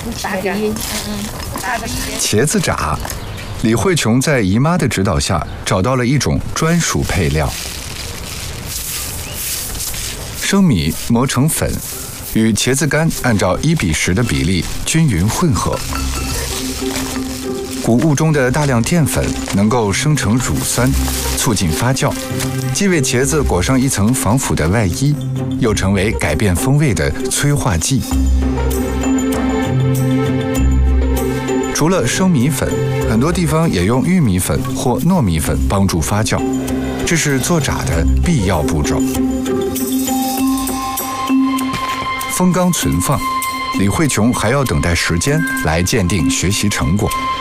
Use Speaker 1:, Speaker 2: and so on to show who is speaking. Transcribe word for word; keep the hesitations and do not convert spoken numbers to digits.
Speaker 1: 打个音，嗯嗯，打个音。
Speaker 2: 茄子炸，李慧琼在姨妈的指导下找到了一种专属配料：生米磨成粉，与茄子干按照一比十的比例均匀混合。谷物中的大量淀粉能够生成乳酸，促进发酵，既为茄子裹上一层防腐的外衣，又成为改变风味的催化剂。除了生米粉，很多地方也用玉米粉或糯米粉帮助发酵，这是做炸的必要步骤。风干存放，李慧琼还要等待时间来鉴定学习成果。